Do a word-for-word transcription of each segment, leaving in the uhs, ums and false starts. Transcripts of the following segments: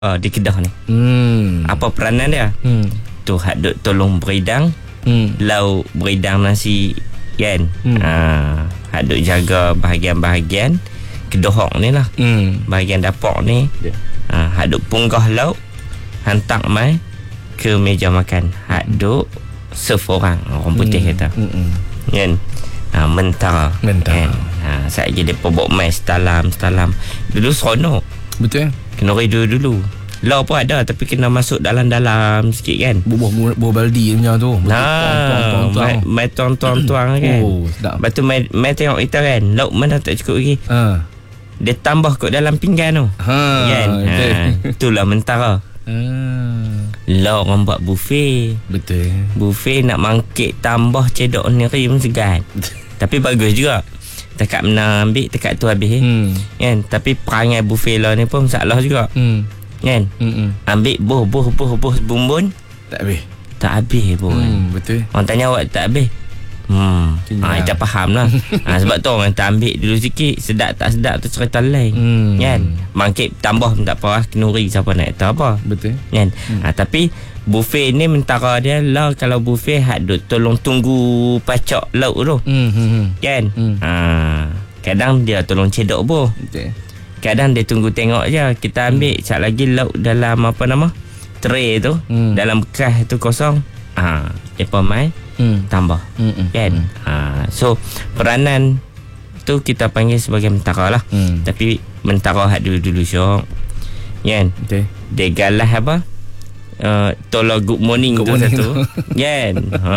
uh, di Kedah ni. Hmm. Apa peranan dia? Hmm. Tu hak duk tolong beridang, Hmm. lau beridang nasi kan. Hmm. Ah, hak duk jaga bahagian-bahagian kedohok ni lah. Hmm. Bahagian dapur ni. Yeah. Ah, hak duk punggah lauk hantar mai ke meja makan. Hak duk serve orang, orang putih hmm. kata. Hmm. Kan? Ha, mentara. Mentara. Kan? Ha, saat je depa bawa mai setalam setalam. Dulu seronok. Betul. Kenori dulu-dulu. Law pun ada tapi kena masuk dalam-dalam sikit kan. Bubuh bubuh baldi punya tu. Nah, mai mai tuang-tuang kan. Oh, sedap. Lepas tu mai, mai tengok kita kan. Lauk mana tak cukup lagi. Ha. Dia tambah kat dalam pinggan tu. Ha. Kan? Ha, itulah mentara. Ha. Lauk orang buat buffet. Betul. Buffet nak mangkit tambah cedok sendiri pun segan. Tapi bagus juga. Dekat mana ambil dekat tu habis. Hmm. Kan? Tapi perangai buffet lah ni pun masalah juga. Hmm. Kan? Hmm. Ambil boh boh boh boh bumbun Tak habis. tak habis pun. Hmm, betul. Orang tanya awak tak habis. Hmm. Ah, kita faham lah. ha, sebab tu orang tak ambil dulu sikit. Sedap tak sedap tu cerita lain. Hmm. Kan? Mangkit tambah pun tak apa lah. Kenuri siapa nak tahu apa. Betul. Kan? Hmm. Ha, tapi buffet ni mentara dia lah. Kalau buffet hak duk tolong tunggu pacak lauk tu. Hmm. hmm. Kan? Hmm. Ha, kadang dia tolong cedok pun. Betul. Kadang dia tunggu tengok je. Kita ambil hmm. sekejap lagi lauk dalam apa nama, tray tu. Hmm. Dalam bekas tu kosong. Ha, depa mai hmm. tambah. Hmm. Kan? Hmm. Ha, so peranan tu kita panggil sebagai mentara lah. Hmm. Tapi mentara hak dulu-dulu syok. Kan? Betul. Dia galah apa? Uh, tolong good morning good tu morning satu. Kan?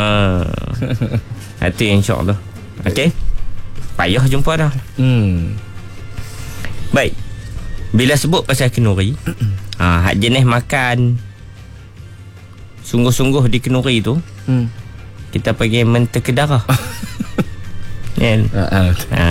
Ha. Itu yang syok tu. Okey. Payah jumpa dah. Hmm. Baik. Bila sebut pasal kenuri, ha, hak jenis makan sungguh-sungguh di kenuri tu, hmm. kita panggil mentega darah. Kan? Uh, uh. Ha.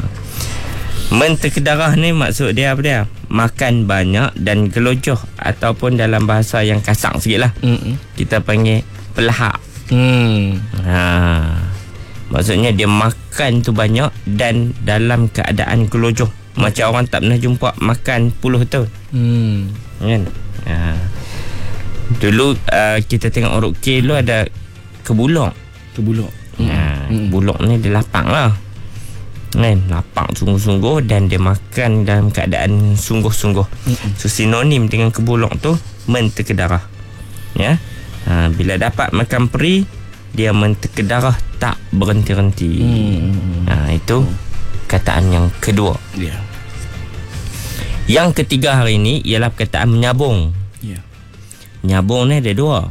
Mentega darah ni maksud dia apa dia? Makan banyak dan gelojoh, ataupun dalam bahasa yang kasar sikit lah, mm-mm. kita panggil pelahak. Hmm. Ha. Maksudnya dia makan tu banyak dan dalam keadaan gelojoh. Macam orang tak pernah jumpa makan puluh tahun. Hmm. Kan? Ha. Dulu uh, kita tengok orang K dulu ada kebulok. Kebulok. Ha, hmm. Bulok ni dia lapang lah. Kan? Lapang sungguh-sungguh dan dia makan dalam keadaan sungguh-sungguh. Hmm. So sinonim dengan kebulok tu mentega darah. Ya. Ha, bila dapat makan peri, dia mentega darah tak berhenti-henti. Hmm. Ha, itu kataan yang kedua. Yeah. Yang ketiga hari ini ialah perkataan menyabung. Yeah. Menyabung ni ada dua.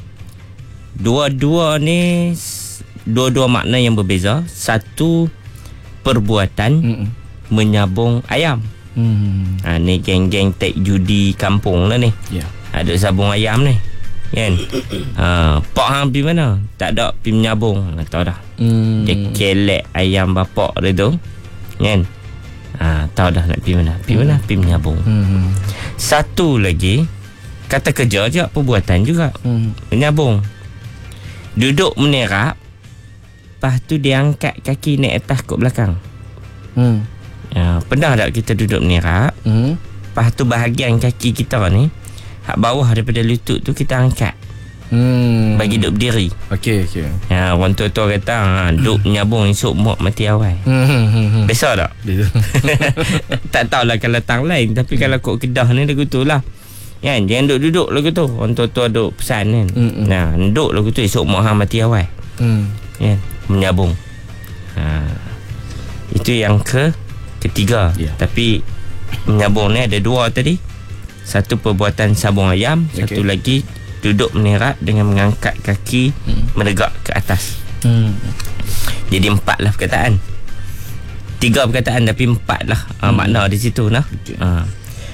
Dua-dua ni dua-dua makna yang berbeza. Satu perbuatan Mm-mm. menyabung ayam. Mm. Ha, ni geng-geng tek judi kampung lah ni. Yeah. Ada sabung ayam ni. Kan? Ha, pak hang pergi mana? Tak ada, pergi menyabung. Tahu dah. Mm. Dia kelek ayam bapak dia tu. Kan? Ha, tahu dah nak pergi mana. Pergi mana? Pergi menyabung. Mm. Satu lagi, kata kerja je, perbuatan juga. Mm. Menyabung. Duduk menerap, lepas tu dia angkat kaki naik atas kot belakang. Mm. Ha, pernah tak kita duduk menerap, mm. lepas tu bahagian kaki kita ni, hak bawah daripada lutut tu kita angkat. Hmm. Bagi duduk berdiri. Okey, okey. Ya, orang tua-tua kata, ha, duduk menyabung esok muak mati awal. Hmm. Biasa tak? Biasa. Tak tahulah kalau tang lain, tapi hmm. kalau kok Kedah ni lagu tu lah. Kan, jangan duduk-duduk lagu tu. Orang tua-tua duduk pesan kan. Hmm. Nah, duduk lagu tu esok muak hang mati awal. Hmm. Kan, menyabung. Ha. Itu yang ke ketiga. Yeah. Tapi menyabung ni ada dua tadi. Satu perbuatan sabung ayam, okay. Satu lagi duduk menerap dengan mengangkat kaki hmm. menegak ke atas. Hmm. Jadi empat lah perkataan. Tiga perkataan tapi empat lah hmm. uh, makna di situ nah. Okay. Uh.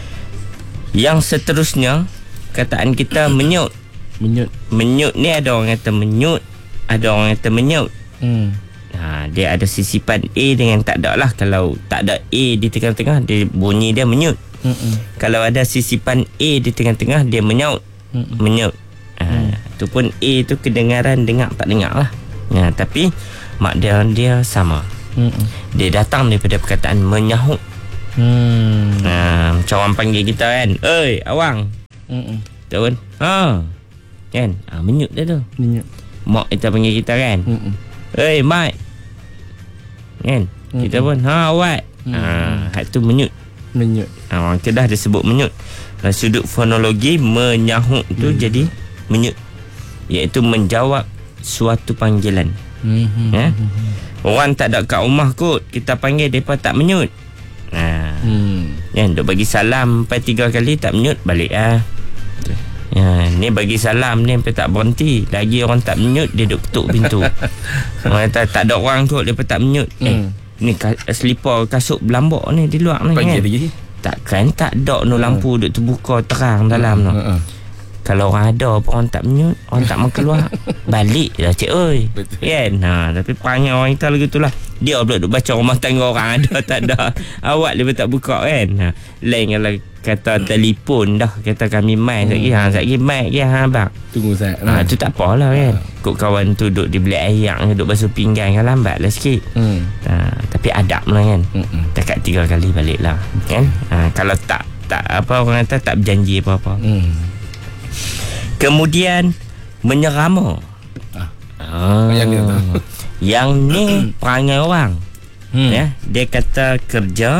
Yang seterusnya kataan kita menyut. Menyut. Menyut ni ada orang kata menyut, ada orang kata menyut. Hmm. Ha, dia ada sisipan A dengan tak ada lah. Kalau tak ada A di tengah-tengah, dia bunyi dia menyut. Mm-mm. Kalau ada sisipan A di tengah-tengah, dia menyaut. Mm-mm. Menyaut. Ha, mm. tu pun A tu kedengaran dengar tak dengar lah. Ha, tapi mak dia dia sama. Mm-mm. Dia datang daripada perkataan menyahut. Hmm. Ha, macam orang panggil kita kan, "Oi, awang, Mm-mm. Tahu kan? Ha. Kan? Ha, menyut dia tu. Menyut. Mak kita panggil kita kan. Mm-mm. Hey Mat. Kan? Mm-mm. Kita pun ha awak. Ha, hak tu menyut. Menyut. Ha, orang Kedah dia sebut menyut. Dari sudut fonologi menyahut tu mm. jadi menyut. Iaitu menjawab suatu panggilan. Mm-hmm. Ya? Orang tak ada kat rumah kot, kita panggil depa tak menyut. Ha. Hmm. Ya, duk bagi salam sampai tiga kali tak menyut, balik ah. Okay. Ya, ni bagi salam ni sampai tak berhenti. Lagi orang tak menyut, dia duk ketuk pintu. Orang kata tak ada orang kot, depa tak menyut. Hmm. Eh, ni ka- selipar kasut belambak ni di luar ni panggil kan. Lagi. Takkan tak ada no lampu duk terbuka terang dalam tu. Uh-huh. Kalau orang ada pun orang tak menyut, orang tak mau keluar, balik lah cik oi. Kan? Ha, tapi perangai orang kita lagi tu lah. Dia pula duk baca rumah tangga orang ada tak ada. Awak dia tak buka kan. Ha, lain kalau kata telefon dah, kata kami mai hmm. lagi. Ha, lagi mai lagi ha bang. Tunggu sat. Ha, tu tak apalah kan. Kok kawan tu duk di belah air, duk basuh pinggan kan lambatlah sikit. Hmm. Ha, tapi adab lah kan. Hmm. Dekat tiga kali balik lah. Kan? Ha, kalau tak tak apa orang kata tak berjanji apa-apa. Hmm. Kemudian menyerama. Ah. Ah. Yang ni, yang ni perangai orang. Hmm. Ya, dia kata kerja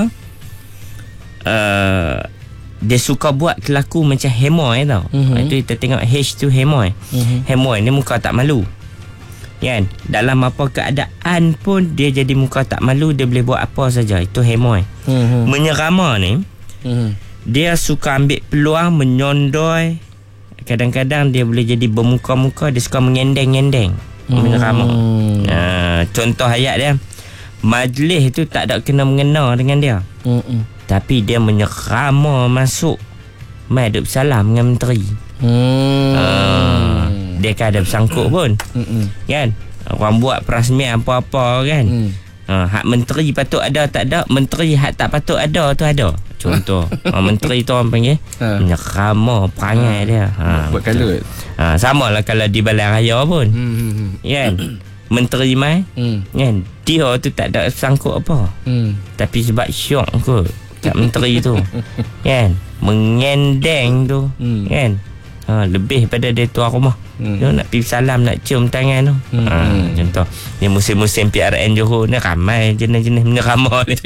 uh, dia suka buat kelaku macam hemoy tau. Mm-hmm. Itu kita tengok H tu hemoy. Mm-hmm. Hemoy ni muka tak malu. Kan? Dalam apa keadaan pun dia jadi muka tak malu, dia boleh buat apa saja. Itu hemoy. Mm-hmm. Menyerama ni mm-hmm. dia suka ambil peluang menyondoi. Kadang-kadang dia boleh jadi bermuka-muka, dia suka mengendeng-endeng. Hmm. Menyerama. Uh, contoh ayat dia, majlis tu tak ada kena mengena dengan dia. Hmm. Tapi dia menyerama masuk, mai duk salam dengan menteri. Hmm. Uh, dia kan ada bersangkut pun. Hmm. Kan? Orang buat perasmian apa-apa kan. Hmm. Uh, hak menteri patut ada tak ada, menteri hak tak patut ada tu ada. Contoh ha, menteri tu orang panggil ha. Menyerama perangai ha. dia ha, buat kalut ha, sama lah kalau di balai raya pun hmm. kan menteri mai hmm. kan dia tu tak ada sangkut apa hmm. tapi sebab syok kot kat menteri tu kan mengendeng tu hmm. kan ha, lebih pada dia tuan rumah hmm. dia nak pergi salam, nak cium tangan tu hmm. ha, contoh ni musim-musim P R N Johor ni ramai jenis-jenis menyerama ni.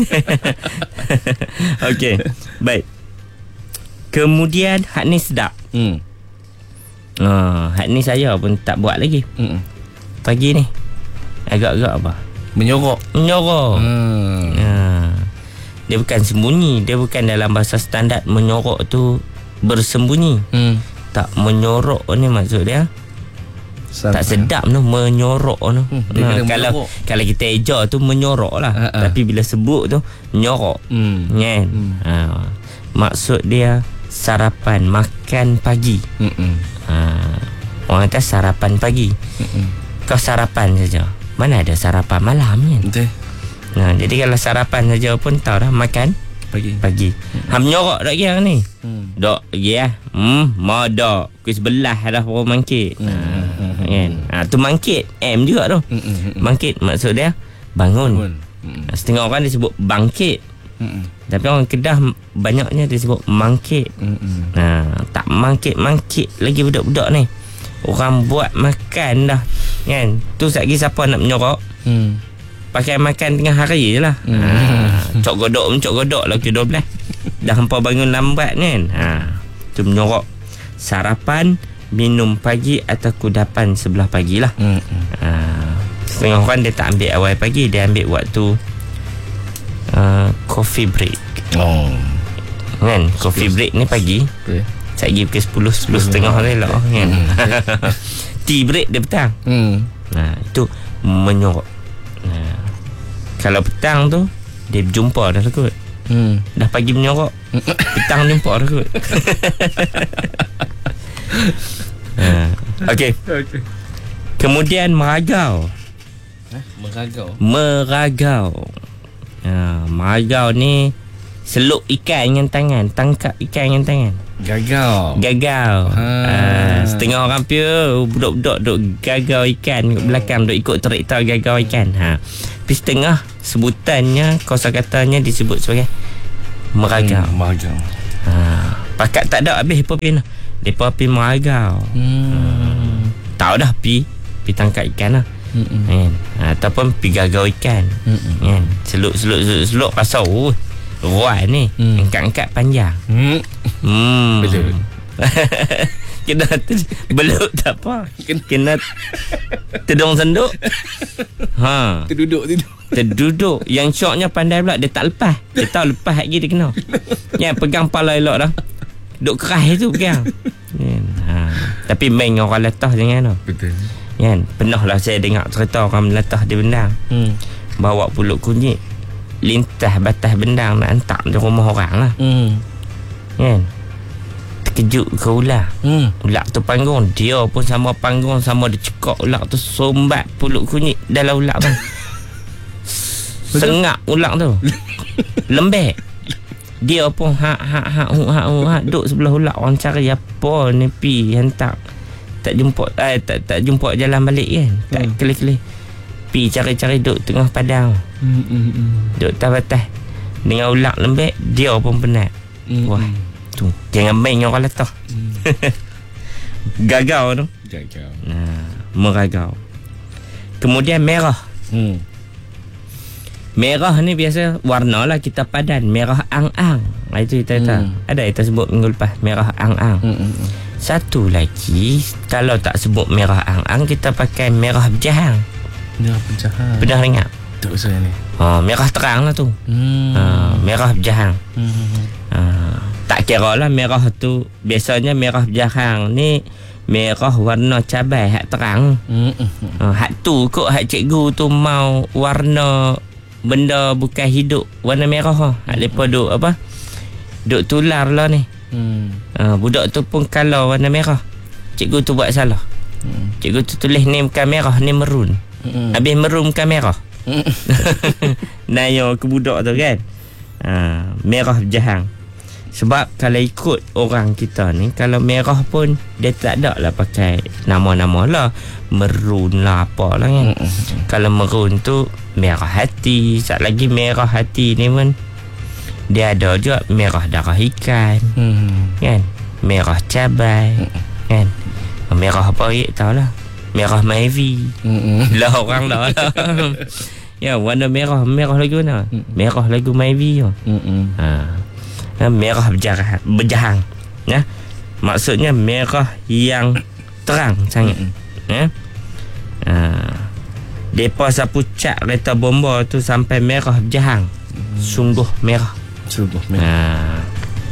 Okey, baik. Kemudian hak ni sedap. Hmm. Ha, hak ni saya pun tak buat lagi. Hmm. Pagi ni agak-agak apa? Menyorok. Menyorok. Hmm. Ha. Dia bukan sembunyi, dia bukan dalam bahasa standard menyorok tu bersembunyi. Hmm. Tak menyorok ni maksud dia Sampai. Tak sedap tu menyorok tu. Hmm, nah, kalau menyorok. Kalau kita eja tu menyorok lah. Uh-uh. Tapi bila sebut tu menyorok. Hmm. Kan? Hmm. Ha. Maksud dia sarapan, makan pagi. Hmm. Ha. Orang kata sarapan pagi. Hmm. Kau sarapan saja. Mana ada sarapan malam kan? Betul. Nah, jadi kalau sarapan saja pun tahu dah makan pagi. Pagi. Hmm. Ham nyorok dak kira ni. Hmm. Dok lagi ah. Hmm, mau dak. Kuis belah dah orang mangkit. Hmm. Kan? Ha, tu mangkit M juga tu. Mm-mm. Mangkit maksud dia bangun. bangun. Mm. Setengah orang dia sebut bangkit. Mm-mm. Tapi orang Kedah banyaknya dia sebut mangkit. Ha, tak mangkit-mangkit lagi budak-budak ni. Orang buat makan dah. Kan? Tu lagi siapa nak menyorok? Mm. Pakai makan tengah hari je lah. Mm. Ha, cok godok mencok godok lah ke dua belas. Dah hampa bangun lambat kan? Ha, tu menyorok. Sarapan, minum pagi atau kudapan sebelah pagi lah. Hmm. Uh, setengah orang dia tak ambil awal pagi, dia ambil waktu uh, coffee break. Oh. Kan? Coffee break ni pagi. Okay. Saya pergi pukul sepuluh, sepuluh setengah ni lah. Kan? Hmm. Tea break dia petang. Hmm. Nah, itu menyorok. Nah, kalau petang tu dia jumpa dah kot. Hmm. Dah pagi menyorok. Petang jumpa dah kot. Uh, Okey. Okay. Kemudian meragau. Eh, meragau. Meragau. Uh, meragau ni seluk ikan dengan tangan, tangkap ikan dengan tangan. Gagau. Gagau. Ha. Uh, setengah orang piu budak-budak duk gagau ikan kat belakang, duk ikut traktor gagau ikan. Ha. Tapi setengah sebutannya, kosakatanya disebut sebagai meragau. Hmm, meragau. Ha. Pakat tak ada habis depa pergi. Depa pergi meragau. Hmm. Tahu dah pi pi tangkap ikan lah. Kan. Ataupun pi gagau ikan. Kan. Seluk-seluk seluk rasa oh ruai ni. Mm. Angkat-angkat panjang. Hmm. Hmm. Belut. Kena belut tak apa. Kena tedung senduk. Ha. Terduduk tidur. Terduduk. Yang syoknya pandai pula dia tak lepas. Dia tahu lepas lagi dia kena. Ya, pegang pala elok dah. Duk keras tu pegang. Ha. Tapi main orang latah jangan tau. Betul. Kan? Pernah lah saya dengar cerita orang latah di Bendang. Hmm. Bawa pulut kunyit lintas batas Bendang nak hantar di rumah orang lah. Hmm. Kan? Terkejut ke ular. Hmm. Ular tu panggung. Dia pun sama panggung, sama dia cekak ular tu, sombat pulut kunyit dalam ular tu. Sengak ular tu. Lembek. Dia pun hak hak hak hak hak duduk sebelah ular, orang cari apa ni pi hantar. Tak jumpa eh, tak tak jumpa jalan balik kan. Tak hmm. kelih-kelih. Pi cari-cari duduk tengah padang. Hmm, hmm, hmm. Duduk batas dengan ular lembek, dia pun penat. Hmm. Wah, tu jangan main orang latah. Hmm. Gagau tu. Gagau. Nah, meragau. Kemudian merah. Hmm. Merah ni biasa warna lah kita padan. Merah ang-ang. Itu kita tahu. Hmm. Ada kita sebut minggu lepas. Merah ang-ang. Hmm, hmm. Satu lagi, kalau tak sebut merah ang-ang, kita pakai merah berjahang. Merah berjahang. Pernah dengar? Tak usah ni. Ha, merah terang lah tu. Hmm. Ha, merah berjahang. Hmm. Ha, tak kira lah merah tu. Biasanya merah berjahang ni merah warna cabai hak terang. Hmm. Ha, hak tu kot hak cikgu tu mau warna benda bukan hidup warna merah ha. Hak lepa duk apa? Duk tular lah ni. Hmm. Ha, budak tu pun kalau warna merah. Cikgu tu buat salah. Hmm. Cikgu tu tulis ni bukan merah, ni merun. Hmm. Habis merun bukan merah. Hmm. Naya ke budak tu kan. Ha, merah berjahang. Sebab kalau ikut orang kita ni, kalau merah pun dia tak ada lah pakai nama-nama lah. Merun lah apalah kan. Hmm. Kalau merun tu merah hati. Sat lagi merah hati ni pun dia ada juga merah darah ikan. Hmm. Kan? Merah cabai. Hmm. Kan? Merah apa lagi tahu lah. Merah Maivy. Hmm. Lah orang dah lah. Ya, warna merah. Merah lagu mana? Hmm. Merah lagu Maivy. Hmm. Ha. Merah berjahang. Berjahang. Ya? Maksudnya merah yang terang sangat. Hmm. Ya? Ha. Depa sapu cat kereta bomba tu sampai merah berjahang. Hmm. Sungguh merah. Sungguh merah. Ha.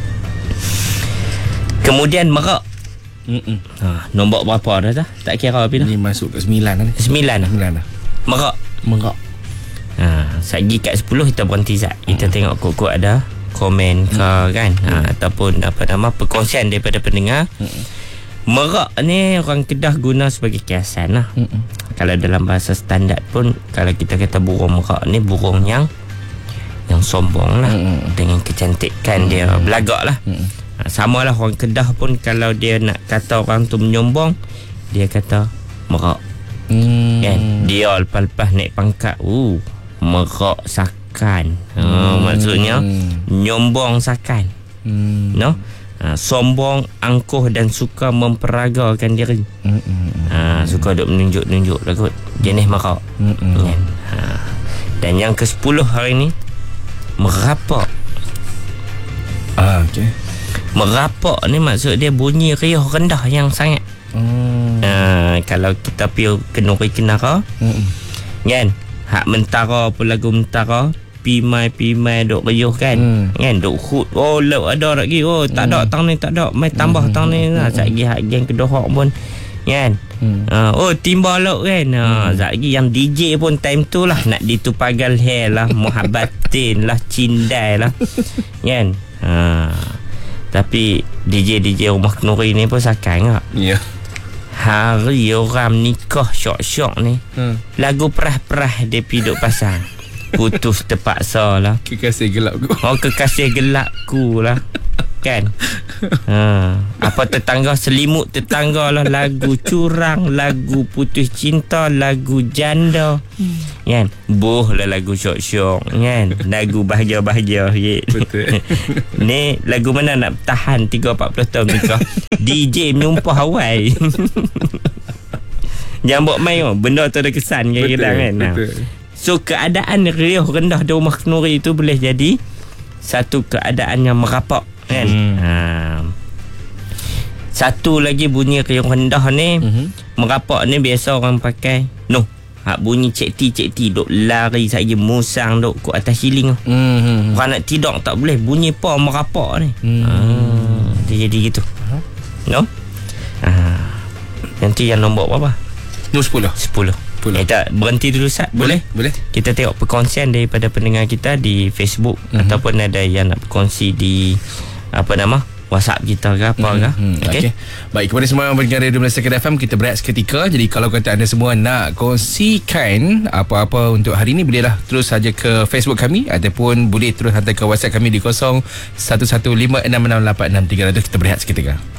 Kemudian merak. Hmm. Ha, nombor berapa dah dah? Tak kira apa dah. Ni masuk ke sembilan dah ni. Sembilan dah. Sembilan dah. Merak. Merak. Ha, sagi kat sepuluh kita berhenti zat. Kita hmm. tengok kok-kok ada komen ke hmm. kan. Ha, hmm. ataupun apa nama perkongsian daripada pendengar. Hmm. Merak ni orang Kedah guna sebagai kiasan lah. Hmm. Kalau dalam bahasa standard pun, kalau kita kata burung merak ni burung yang yang sombong lah. Hmm. Dengan kecantikan hmm. dia belagak lah. Hmm. Ha, sama lah orang Kedah pun kalau dia nak kata orang tu menyombong, dia kata merak. Hmm. Kan? Dia lepas-lepas naik pangkat, uh, merak sakan. Ha, hmm. Maksudnya nyombong sakan. Hmm. No? Ha, sombong, angkuh dan suka memperagakan diri. Hmm. Ha, suka duk menunjuk-nunjuk lah kot. Jenis merak. Hmm. Kan? Ha. Dan yang ke sepuluh hari ni, merapak. Ah, okey. Merapak ni maksud dia bunyi riuh rendah yang sangat. Hmm. Uh, kalau kita pergi kenuri kenara, hmm. kan, hak mentara pun lagu mentara, pimai-pimai duk riuh kan. Hmm. Kan duk hut. Oh, lep ada lagi. Oh, tak ada hmm. tang ni, tak ada. Mai tambah hmm. tang ni. Nah, sat lagi hak geng Kedohok pun kan. Hmm. Uh, oh, timba lok kan. Uh, hmm. Sat lagi yang D J pun time tu lah nak ditupagal hair lah, muhabbatin lah, cindai lah. Kan. Ha. Tapi D J D J rumah kenuri ni pun sakan tak? Ya. Yeah. Hari orang nikah syok-syok ni, hmm. lagu perah-perah dia pergi duk pasang. Putus terpaksa lah. Kekasih gelapku. Oh, kekasih gelapku lah. Kan ha. Apa tetangga selimut tetangga lah. Lagu curang, lagu putus cinta, lagu janda, hmm. kan. Boh lah lagu syok-syok, kan. Lagu bahagia-bahagia. Betul. Ni lagu mana nak tahan tiga empat puluh tahun nikah. D J menyumpah awal. Jangan buat main oh. Benda tu ada kesan kadang-kadang kan. Betul. So keadaan riuh rendah di rumah kenduri itu boleh jadi satu keadaan yang merapak kan. Hmm. Ha. Satu lagi bunyi riuh rendah ni, hmm. merapak ni biasa orang pakai noh. Hak bunyi cek ti cek ti duk lari saja musang duk kat atas siling. Hmm. Orang nak tidur tak boleh, bunyi pa merapak ni. Hmm. Ha. Dia jadi gitu. Uh-huh. No? Ha. Nanti yang nombor berapa? Nombor sepuluh. Sepuluh. Eh, tak, berhenti dulu Sat. Boleh? Boleh. Kita tengok perkongsian daripada pendengar kita di Facebook, uh-huh. ataupun ada yang nak berkongsi di apa nama WhatsApp kita ke apa ke. Hmm, okay. Okay. Baik, kepada semua yang mendengar Radio Malaysia Kedah F M, kita berehat seketika. Jadi kalau kata anda semua nak kongsikan apa-apa untuk hari ini, bolehlah terus saja ke Facebook kami ataupun boleh terus hantar ke WhatsApp kami di kosong satu satu lima enam enam lapan enam tiga. Kita berehat seketika.